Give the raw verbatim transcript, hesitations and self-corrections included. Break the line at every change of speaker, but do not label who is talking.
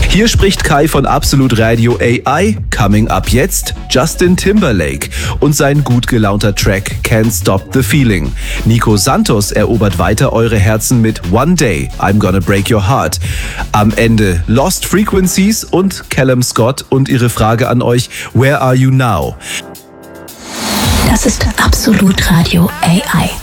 Hier spricht Kai von Absolut Radio A I. Coming up jetzt Justin Timberlake und sein gut gelaunter Track Can't Stop the Feeling. Nico Santos erobert weiter eure Herzen mit One Day, I'm Gonna Break Your Heart. Am Ende Lost Frequencies und Callum Scott und ihre Frage an euch, Where are you now?
Das ist Absolut Radio A I.